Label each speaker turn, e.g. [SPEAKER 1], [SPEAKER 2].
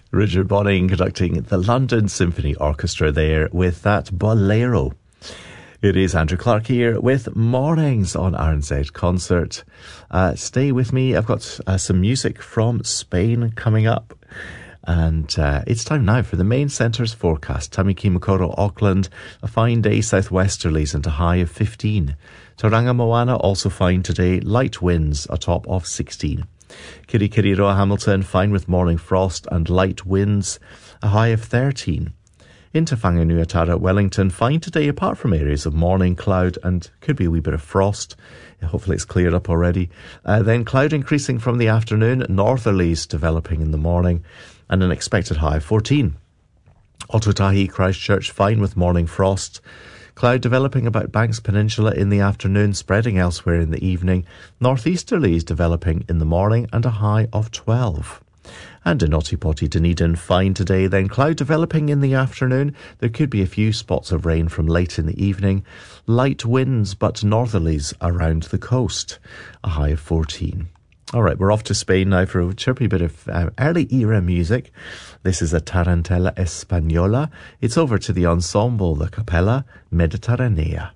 [SPEAKER 1] Richard Bonning conducting the London Symphony Orchestra there with that bolero. It is Andrew Clark here with Mornings on RNZ Concert. Stay with me. I've got some music from Spain coming up. And it's time now for the main centre's forecast. Tamaki Makaurau, Auckland, a fine day, southwesterlies and a high of 15. Tauranga Moana, also fine today, light winds, a top of 16. Kirikiriroa Hamilton, fine with morning frost and light winds, a high of 13. Into Whanganuatara, Wellington, fine today apart from areas of morning cloud and could be a wee bit of frost. Hopefully it's cleared up already. Then cloud increasing from the afternoon, northerlies developing in the morning, and an expected high of 14. Ōtautahi, Christchurch, fine with morning frost. Cloud developing about Banks Peninsula in the afternoon, spreading elsewhere in the evening. Northeasterlies developing in the morning and a high of 12. And in Ōtepoti, Dunedin, fine today, then cloud developing in the afternoon. There could be a few spots of rain from late in the evening. Light winds, but northerlies around the coast. A high of 14. All right, we're off to Spain now for a chirpy bit of early era music. This is a Tarantella Española. It's over to the ensemble, the Capella Mediterránea.